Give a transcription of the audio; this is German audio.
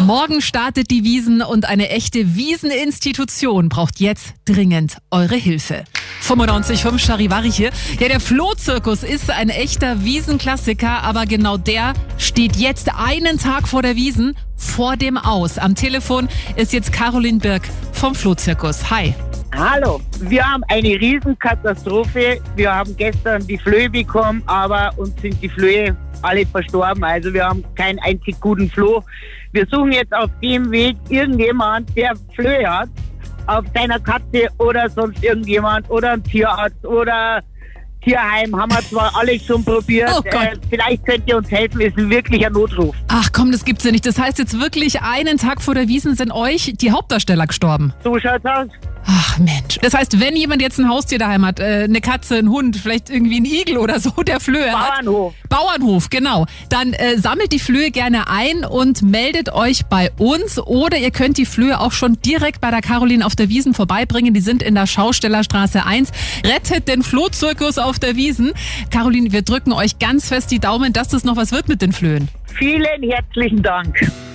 Morgen startet die Wiesn und eine echte Wieseninstitution braucht jetzt dringend eure Hilfe. 95,5 Charivari hier. Ja, der Flohzirkus ist ein echter Wiesenklassiker, aber genau der steht jetzt einen Tag vor der Wiesn vor dem Aus. Am Telefon ist jetzt Caroline Birk vom Flohzirkus. Hi. Hallo, wir haben eine Riesenkatastrophe. Wir haben gestern die Flöhe bekommen, aber uns sind die Flöhe alle verstorben. Also wir haben keinen einzig guten Floh. Wir suchen jetzt auf dem Weg irgendjemand, der Flöhe hat, auf seiner Katze oder sonst irgendjemand oder ein Tierarzt oder Tierheim. Haben wir zwar alles schon probiert. Oh Gott. Vielleicht könnt ihr uns helfen, ist ein wirklicher Notruf. Ach komm, das gibt's ja nicht. Das heißt jetzt wirklich, einen Tag vor der Wiesn sind euch die Hauptdarsteller gestorben. So schaut's aus. Ach Mensch. Das heißt, wenn jemand jetzt ein Haustier daheim hat, eine Katze, einen Hund, vielleicht irgendwie ein Igel oder so, der Flöhe hat. Bauernhof, genau. Dann sammelt die Flöhe gerne ein und meldet euch bei uns. Oder ihr könnt die Flöhe auch schon direkt bei der Caroline auf der Wiesn vorbeibringen. Die sind in der Schaustellerstraße 1. Rettet den Flohzirkus auf der Wiesn. Caroline, wir drücken euch ganz fest die Daumen, dass das noch was wird mit den Flöhen. Vielen herzlichen Dank.